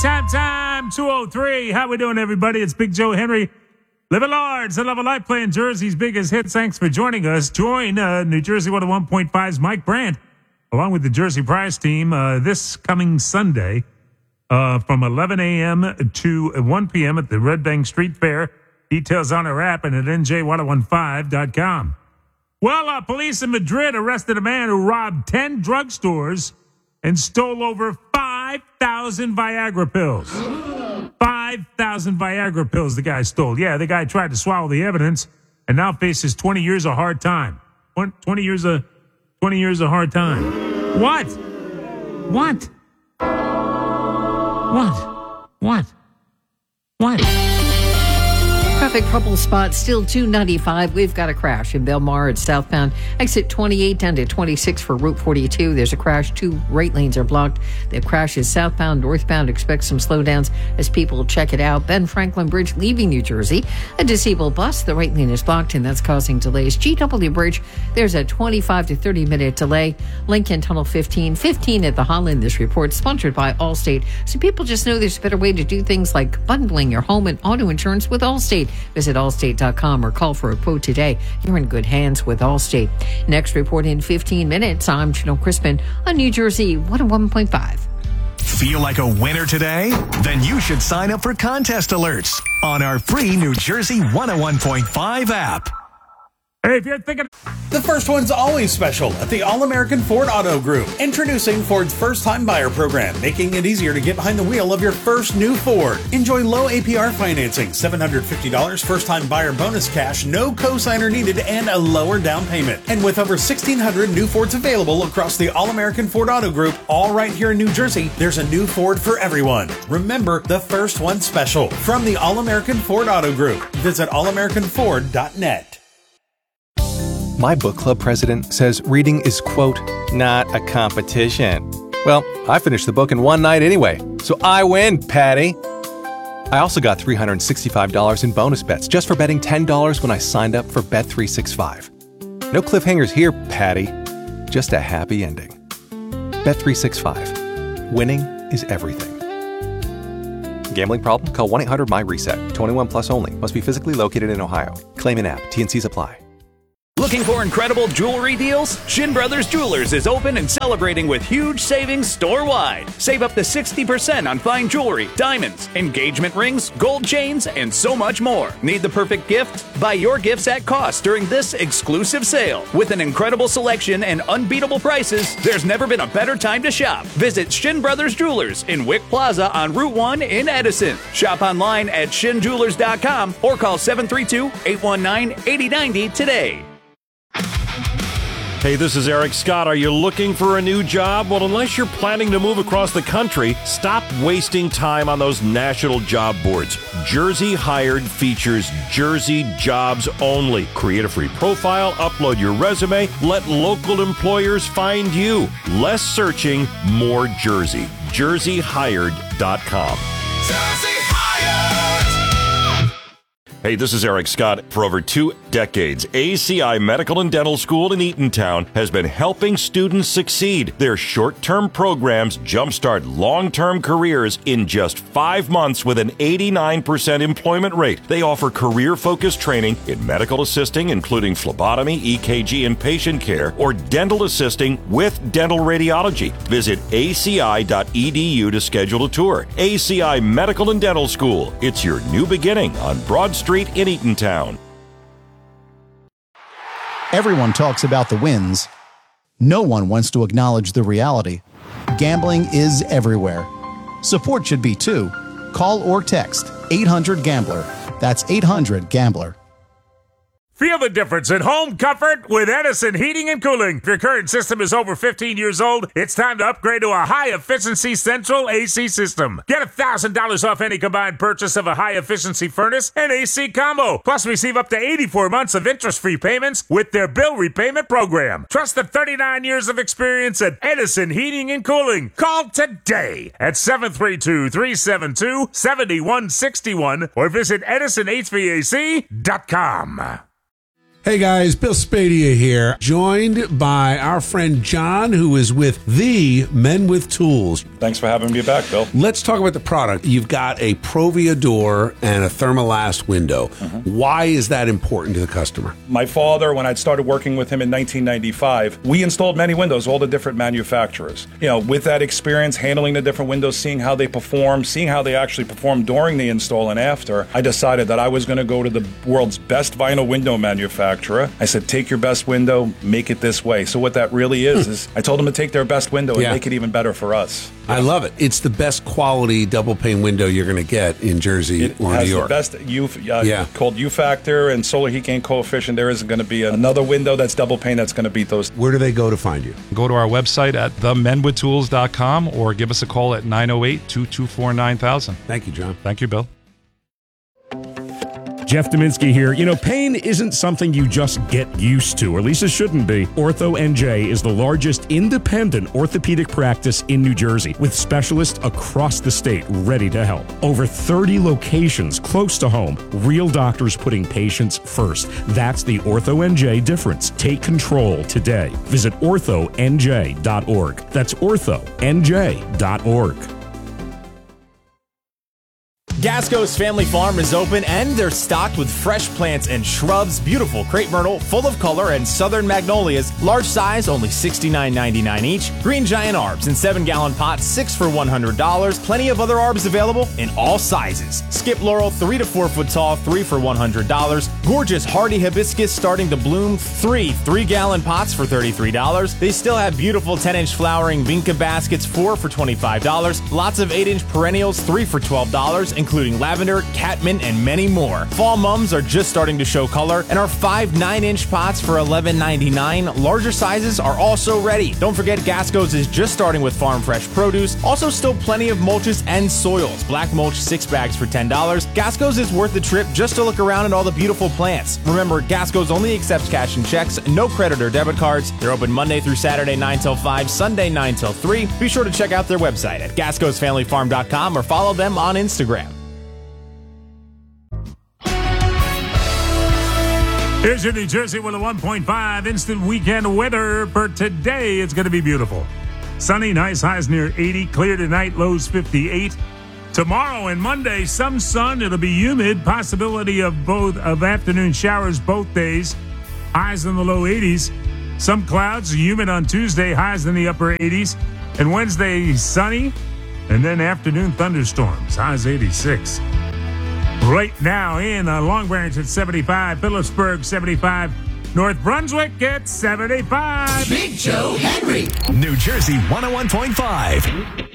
Time, 203. How we doing, everybody? It's Big Joe Henry. Living large and love of life, playing Jersey's biggest hits. Thanks for joining us. Join New Jersey 101.5's Mike Brandt, along with the Jersey Prize team, this coming Sunday from 11 a.m. to 1 p.m. at the Red Bank Street Fair. Details on our app and at NJ1015.com. Well, police in Madrid arrested a man who robbed 10 drugstores and stole over 5,000 Viagra pills. 5,000 Viagra pills the guy stole. Yeah, the guy tried to swallow the evidence and now faces 20 years of hard time. 20 years of hard time. What? Traffic trouble spot still 295. We've got a crash in Belmar at southbound. Exit 28 down to 26 for Route 42. There's a crash. 2 right lanes are blocked. The crash is southbound, northbound. Expect some slowdowns as people check it out. Ben Franklin Bridge leaving New Jersey. A disabled bus. The right lane is blocked and that's causing delays. GW Bridge, there's a 25 to 30 minute delay. Lincoln Tunnel 15 at the Holland. This report sponsored by Allstate. So people just know there's a better way to do things like bundling your home and auto insurance with Allstate. Visit allstate.com or call for a quote today. You're in good hands with Allstate. Next report in 15 minutes. I'm Janelle Crispin on New Jersey 101.5. Feel like a winner today? Then you should sign up for contest alerts on our free New Jersey 101.5 app. Hey, if you're thinking... The first one's always special at the All-American Ford Auto Group. Introducing Ford's first-time buyer program, making it easier to get behind the wheel of your first new Ford. Enjoy low APR financing, $750 first-time buyer bonus cash, no cosigner needed, and a lower down payment. And with over 1,600 new Fords available across the All-American Ford Auto Group, all right here in New Jersey, there's a new Ford for everyone. Remember, the first one's special. From the All-American Ford Auto Group, visit allamericanford.net. My book club president says reading is, quote, not a competition. Well, I finished the book in one night anyway, so I win, Patty. I also got $365 in bonus bets just for betting $10 when I signed up for Bet365. No cliffhangers here, Patty. Just a happy ending. Bet365. Winning is everything. Gambling problem? Call 1-800-MY-RESET. 21 plus only. Must be physically located in Ohio. Claim in app. T&Cs apply. Looking for incredible jewelry deals? Shin Brothers Jewelers is open and celebrating with huge savings store-wide. Save up to 60% on fine jewelry, diamonds, engagement rings, gold chains, and so much more. Need the perfect gift? Buy your gifts at cost during this exclusive sale. With an incredible selection and unbeatable prices, there's never been a better time to shop. Visit Shin Brothers Jewelers in Wick Plaza on Route 1 in Edison. Shop online at shinjewelers.com or call 732-819-8090 today. Hey, this is Eric Scott. Are you looking for a new job? Well, unless you're planning to move across the country, stop wasting time on those national job boards. Jersey Hired features Jersey jobs only. Create a free profile, upload your resume, let local employers find you. Less searching, more Jersey. JerseyHired.com. Jersey Hired! Hey, this is Eric Scott. For over 2 decades, ACI Medical and Dental School in Eatontown has been helping students succeed. Their short-term programs jumpstart long-term careers in just 5 months with an 89% employment rate. They offer career-focused training in medical assisting, including phlebotomy, EKG, and patient care, or dental assisting with dental radiology. Visit aci.edu to schedule a tour. ACI Medical and Dental School. It's your new beginning on Broad Street in Eatontown. Everyone talks about the wins. No one wants to acknowledge the reality. Gambling is everywhere. Support should be too. Call or text 800-GAMBLER. That's 800-GAMBLER. Feel the difference in home comfort with Edison Heating and Cooling. If your current system is over 15 years old, it's time to upgrade to a high-efficiency central AC system. Get $1,000 off any combined purchase of a high-efficiency furnace and AC combo. Plus, receive up to 84 months of interest-free payments with their bill repayment program. Trust the 39 years of experience at Edison Heating and Cooling. Call today at 732-372-7161 or visit EdisonHVAC.com. Hey guys, Bill Spadea here, joined by our friend John, who is with the Men with Tools. Thanks for having me back, Bill. Let's talk about the product. You've got a Provia door and a Thermalast window. Why is that important to the customer? My father, when I started working with him in 1995, we installed many windows, all the different manufacturers. You know, with that experience, handling the different windows, seeing how they perform, seeing how they actually perform during the install and after, I decided that I was going to go to the world's best vinyl window manufacturer. I said, take your best window, make it this way. So what that really is I told them to take their best window and make it even better for us. I love it. It's the best quality double pane window you're going to get in Jersey or New York. It has the best called U factor and solar heat gain coefficient. There isn't going to be another window that's double pane that's going to beat those. Where do they go to find you? Go to our website at themenwithtools.com or give us a call at 908-224-9000. Thank you, John. Thank you, Bill. Jeff Dominski here. You know, pain isn't something you just get used to, or at least it shouldn't be. Ortho NJ is the largest independent orthopedic practice in New Jersey, with specialists across the state ready to help. Over 30 locations close to home, real doctors putting patients first. That's the Ortho NJ difference. Take control today. Visit orthonj.org. That's orthonj.org. Gasco's Family Farm is open and they're stocked with fresh plants and shrubs, beautiful crepe myrtle, full of color, and southern magnolias, large size, only $69.99 each, green giant arbs in 7-gallon pots, 6 for $100, plenty of other arbs available in all sizes. Skip laurel, 3 to 4 foot tall, 3 for $100, gorgeous hardy hibiscus starting to bloom, 3-gallon pots for $33. They still have beautiful 10-inch flowering vinca baskets, 4 for $25, lots of 8-inch perennials, 3 for $12, including lavender, catmint, and many more. Fall mums are just starting to show color, and our 5 9-inch pots for $11.99. Larger sizes are also ready. Don't forget Gasco's is just starting with farm fresh produce. Also still plenty of mulches and soils. Black mulch 6 bags for $10. Gasco's is worth the trip just to look around at all the beautiful plants. Remember, Gasco's only accepts cash and checks, no credit or debit cards. They're open Monday through Saturday 9 till 5, Sunday 9 till 3. Be sure to check out their website at gascosfamilyfarm.com or follow them on Instagram. Here's your New Jersey 101.5 instant weekend weather for today. It's going to be beautiful. Sunny, nice highs near 80. Clear tonight, lows 58. Tomorrow and Monday, some sun. It'll be humid. Possibility of afternoon showers both days. Highs in the low 80s. Some clouds, humid on Tuesday. Highs in the upper 80s. And Wednesday, sunny. And then afternoon thunderstorms. Highs 86. Right now in Long Branch at 75, Phillipsburg 75, North Brunswick at 75. Big Joe Henry, New Jersey 101.5.